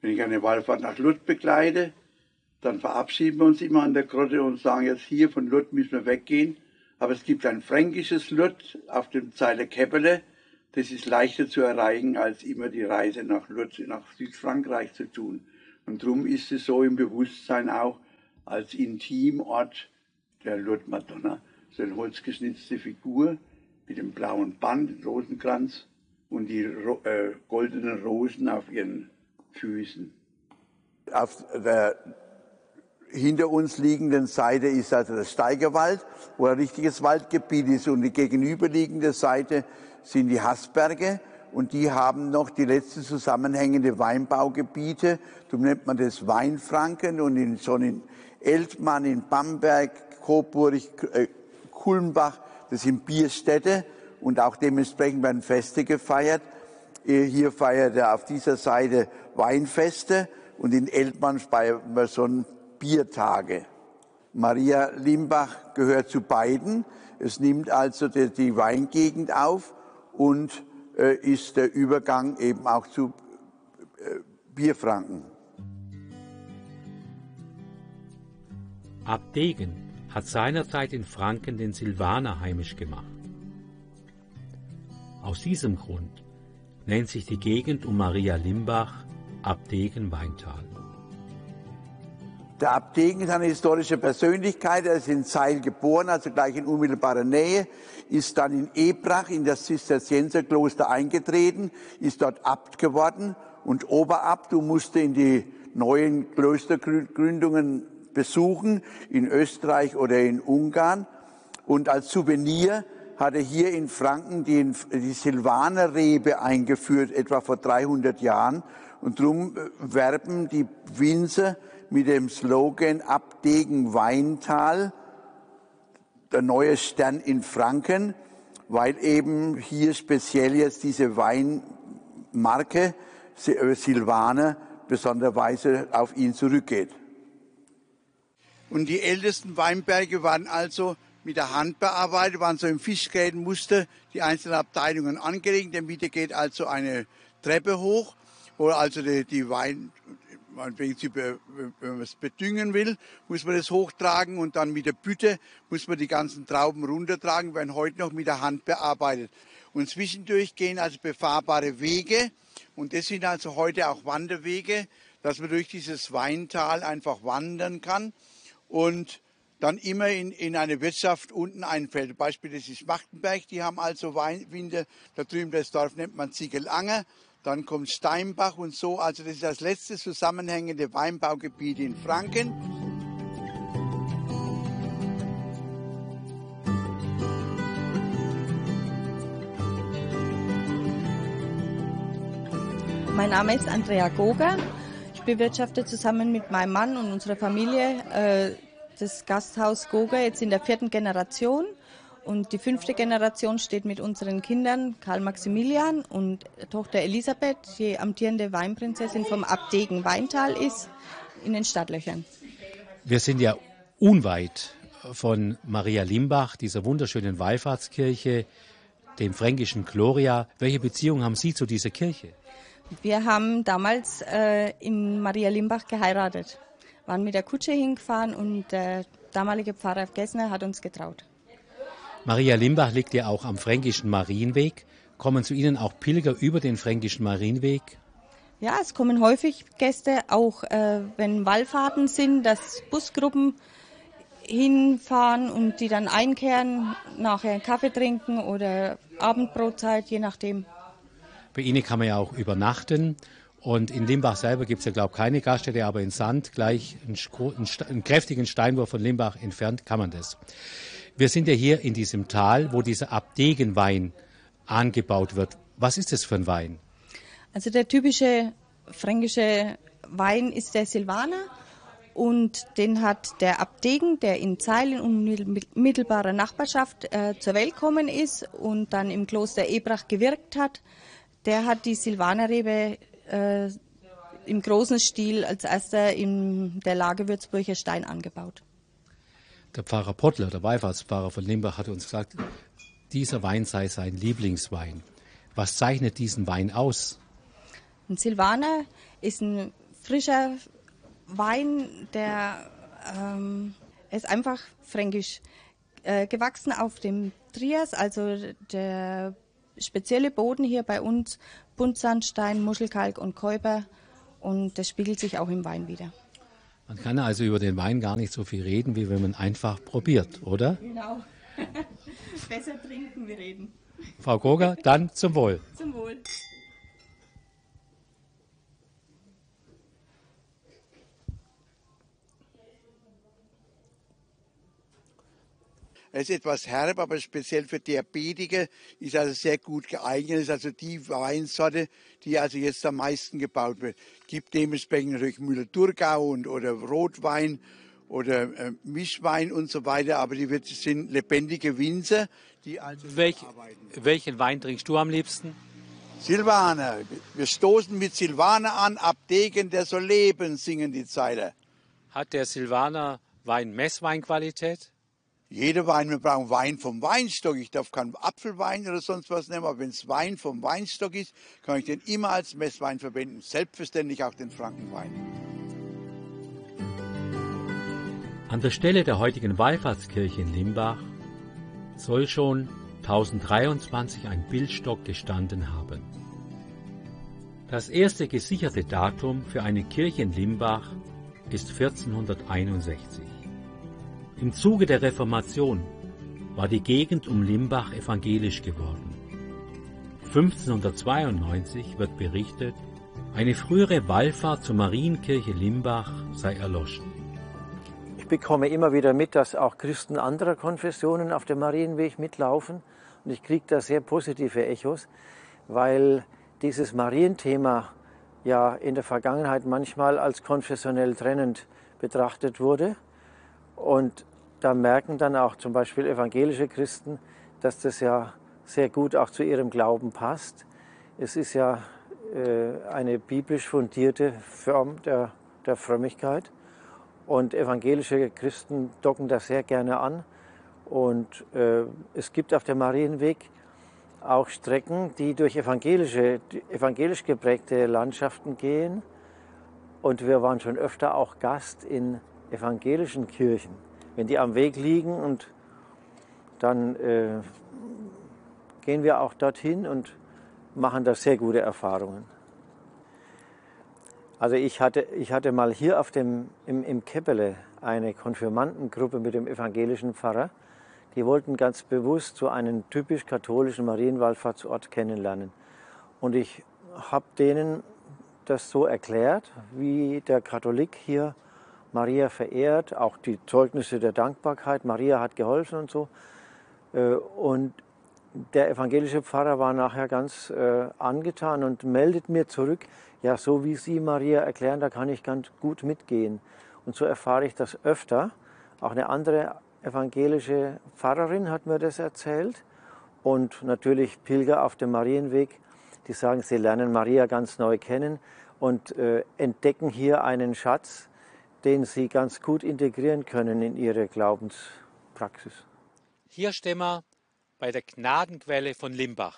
Wenn ich eine Wallfahrt nach Lourdes begleite, dann verabschieden wir uns immer an der Grotte und sagen, jetzt hier von Lourdes müssen wir weggehen. Aber es gibt ein fränkisches Lourdes auf dem Zeiler Käppele. Das ist leichter zu erreichen, als immer die Reise nach Lourdes, nach Südfrankreich zu tun. Und darum ist es so im Bewusstsein auch als Intimort der Lourdes-Madonna. So eine holzgeschnitzte Figur mit dem blauen Band, dem Rosenkranz und die goldenen Rosen auf ihren Füßen. Auf der hinter uns liegenden Seite ist also der Steigerwald, wo ein richtiges Waldgebiet ist. Und die gegenüberliegende Seite sind die Haßberge. Und die haben noch die letzten zusammenhängende Weinbaugebiete. Darum nennt man das Weinfranken. Und schon in Eltmann, in Bamberg, Coburg, Kulmbach, das sind Bierstädte. Und auch dementsprechend werden Feste gefeiert. Hier feiert er auf dieser Seite Weinfeste. Und in Eltmann feiert man schon Biertage. Maria Limbach gehört zu beiden. Es nimmt also die Weingegend auf und ist der Übergang eben auch zu Bierfranken. Abdegen hat seinerzeit in Franken den Silvaner heimisch gemacht. Aus diesem Grund nennt sich die Gegend um Maria Limbach Abdegen-Weintal. Der Abdegen ist eine historische Persönlichkeit. Er ist in Zeil geboren, also gleich in unmittelbarer Nähe, ist dann in Ebrach in das Zisterzienserkloster eingetreten, ist dort Abt geworden und Oberabt und musste in die neuen Klostergründungen besuchen, in Österreich oder in Ungarn. Und als Souvenir hat er hier in Franken die Silvanerrebe eingeführt, etwa vor 300 Jahren. Und darum werben die Winzer mit dem Slogan Abdegen Weintal, der neue Stern in Franken, weil eben hier speziell jetzt diese Weinmarke Silvaner besonderweise auf ihn zurückgeht. Und die ältesten Weinberge waren also mit der Hand bearbeitet, waren so im Fischgrätenmuster die einzelnen Abteilungen angelegt. In der Mitte geht also eine Treppe hoch, wo also die Wein, wenn man es bedüngen will, muss man das hochtragen und dann mit der Bütte muss man die ganzen Trauben runtertragen, werden heute noch mit der Hand bearbeitet. Und zwischendurch gehen also befahrbare Wege und das sind also heute auch Wanderwege, dass man durch dieses Weintal einfach wandern kann und dann immer in eine Wirtschaft unten einfällt. Zum Beispiel, das ist Machtenberg, die haben also Winter, da drüben das Dorf nennt man Ziegelanger. Dann kommt Steinbach und so. Also das ist das letzte zusammenhängende Weinbaugebiet in Franken. Mein Name ist Andrea Goger. Ich bewirtschafte zusammen mit meinem Mann und unserer Familie das Gasthaus Goger jetzt in der 4. Generation. Und die 5. Generation steht mit unseren Kindern, Karl Maximilian und Tochter Elisabeth, die amtierende Weinprinzessin vom Abdegen Weintal ist, in den Stadtlöchern. Wir sind ja unweit von Maria Limbach, dieser wunderschönen Wallfahrtskirche, dem fränkischen Gloria. Welche Beziehung haben Sie zu dieser Kirche? Wir haben damals in Maria Limbach geheiratet, waren mit der Kutsche hingefahren und der damalige Pfarrer Gessner hat uns getraut. Maria Limbach liegt ja auch am Fränkischen Marienweg. Kommen zu Ihnen auch Pilger über den Fränkischen Marienweg? Ja, es kommen häufig Gäste, auch wenn Wallfahrten sind, dass Busgruppen hinfahren und die dann einkehren, nachher einen Kaffee trinken oder Abendbrotzeit, je nachdem. Bei Ihnen kann man ja auch übernachten. Und in Limbach selber gibt es ja, glaube ich, keine Gaststätte, aber in Sand, gleich einen kräftigen Steinwurf von Limbach entfernt, kann man das. Wir sind ja hier in diesem Tal, wo dieser Abdegenwein angebaut wird. Was ist das für ein Wein? Also der typische fränkische Wein ist der Silvaner und den hat der Abdegen, der in Zeil in unmittelbarer Nachbarschaft zur Welt gekommen ist und dann im Kloster Ebrach gewirkt hat. Der hat die Silvanerrebe im großen Stil als erster in der Lage Würzburger Stein angebaut. Der Pfarrer Pottler, der Wallfahrtspfarrer von Limbach, hat uns gesagt, dieser Wein sei sein Lieblingswein. Was zeichnet diesen Wein aus? Ein Silvaner ist ein frischer Wein, der ist einfach fränkisch gewachsen auf dem Trias, also der spezielle Boden hier bei uns, Buntsandstein, Muschelkalk und Keuper, und das spiegelt sich auch im Wein wieder. Man kann also über den Wein gar nicht so viel reden, wie wenn man einfach probiert, oder? Genau. Besser trinken wie reden. Frau Koger, dann zum Wohl. Zum Wohl. Es ist etwas herb, aber speziell für Diabetiker ist also sehr gut geeignet. Es ist also die Weinsorte, die also jetzt am meisten gebaut wird. Gibt dementsprechend natürlich Müller-Thurgau oder Rotwein oder Mischwein und so weiter, aber sind lebendige Winzer, die also arbeiten. Welchen Wein trinkst du am liebsten? Silvaner. Wir stoßen mit Silvaner an, Abdegen, der soll leben, singen die Zeiler. Hat der Silvaner Wein Messweinqualität? Jeder Wein, wir brauchen Wein vom Weinstock. Ich darf keinen Apfelwein oder sonst was nehmen, aber wenn es Wein vom Weinstock ist, kann ich den immer als Messwein verwenden. Selbstverständlich auch den Frankenwein. An der Stelle der heutigen Wallfahrtskirche in Limbach soll schon 1023 ein Bildstock gestanden haben. Das erste gesicherte Datum für eine Kirche in Limbach ist 1461. Im Zuge der Reformation war die Gegend um Limbach evangelisch geworden. 1592 wird berichtet, eine frühere Wallfahrt zur Marienkirche Limbach sei erloschen. Ich bekomme immer wieder mit, dass auch Christen anderer Konfessionen auf dem Marienweg mitlaufen. Und ich kriege da sehr positive Echos, weil dieses Marienthema ja in der Vergangenheit manchmal als konfessionell trennend betrachtet wurde. Und da merken dann auch zum Beispiel evangelische Christen, dass das ja sehr gut auch zu ihrem Glauben passt. Es ist ja eine biblisch fundierte Form der Frömmigkeit. Und evangelische Christen docken das sehr gerne an. Und es gibt auf dem Marienweg auch Strecken, die durch evangelisch geprägte Landschaften gehen. Und wir waren schon öfter auch Gast in evangelischen Kirchen. Wenn die am Weg liegen, und dann gehen wir auch dorthin und machen da sehr gute Erfahrungen. Also ich hatte mal hier im Keppele eine Konfirmandengruppe mit dem evangelischen Pfarrer. Die wollten ganz bewusst so einen typisch katholischen Marienwallfahrtsort kennenlernen. Und ich habe denen das so erklärt, wie der Katholik hier Maria verehrt, auch die Zeugnisse der Dankbarkeit, Maria hat geholfen und so. Und der evangelische Pfarrer war nachher ganz angetan und meldet mir zurück, ja, so wie Sie Maria erklären, da kann ich ganz gut mitgehen. Und so erfahre ich das öfter. Auch eine andere evangelische Pfarrerin hat mir das erzählt. Und natürlich Pilger auf dem Marienweg, die sagen, sie lernen Maria ganz neu kennen und entdecken hier einen Schatz, den sie ganz gut integrieren können in ihre Glaubenspraxis. Hier stehen wir bei der Gnadenquelle von Limbach.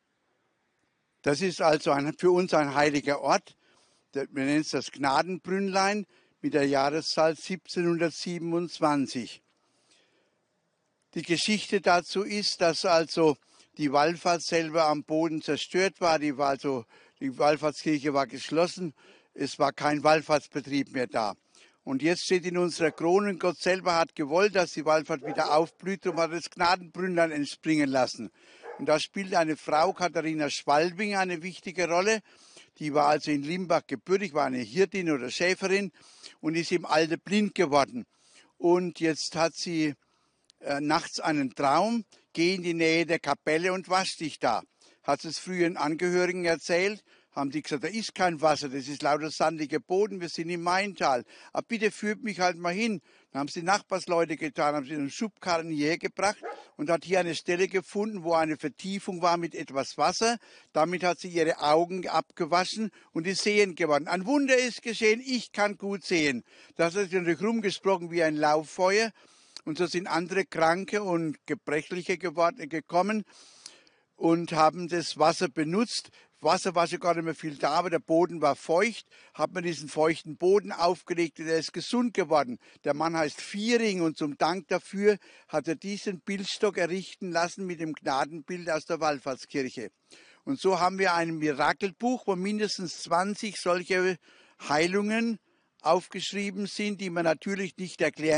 Das ist also für uns ein heiliger Ort. Wir nennen es das Gnadenbrünnlein mit der Jahreszahl 1727. Die Geschichte dazu ist, dass also die Wallfahrt selber am Boden zerstört war. Die Wallfahrtskirche war geschlossen. Es war kein Wallfahrtsbetrieb mehr da. Und jetzt steht in unserer Chronik, Gott selber hat gewollt, dass die Wallfahrt wieder aufblüht, und hat das Gnadenbrünnlein entspringen lassen. Und da spielt eine Frau, Katharina Schwalbing, eine wichtige Rolle. Die war also in Limbach gebürtig, war eine Hirtin oder Schäferin und ist im Alter blind geworden. Und jetzt hat sie nachts einen Traum, geh in die Nähe der Kapelle und wasch dich da. Hat es früheren Angehörigen erzählt, haben die gesagt, da ist kein Wasser, das ist lauter sandiger Boden, wir sind im Maintal. Aber bitte führt mich halt mal hin. Dann haben es die Nachbarsleute getan, haben sie einen Schubkarren hierher gebracht und hat hier eine Stelle gefunden, wo eine Vertiefung war mit etwas Wasser. Damit hat sie ihre Augen abgewaschen und ist sehend geworden. Ein Wunder ist geschehen, ich kann gut sehen. Das hat sich natürlich rumgesprochen wie ein Lauffeuer. Und so sind andere Kranke und Gebrechliche gekommen und haben das Wasser benutzt, Wasser war schon gar nicht mehr viel da, aber der Boden war feucht. Hat man diesen feuchten Boden aufgelegt und er ist gesund geworden. Der Mann heißt Viering und zum Dank dafür hat er diesen Bildstock errichten lassen mit dem Gnadenbild aus der Wallfahrtskirche. Und so haben wir ein Mirakelbuch, wo mindestens 20 solche Heilungen aufgeschrieben sind, die man natürlich nicht erklären